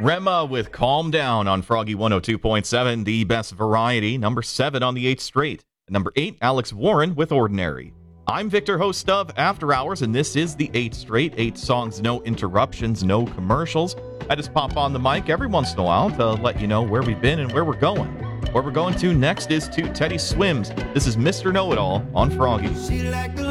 Rema with Calm Down on Froggy 102.7, the best variety. Number 7 on the 8th straight. Number 8, Alex Warren with Ordinary. I'm Victor, host of After Hours, and this is the 8th straight. 8 songs, no interruptions, no commercials. I just pop on the mic every once in a while to let you know where we've been and where we're going. Where we're going to next is to Teddy Swims. This is Mr. Know-It-All on Froggy.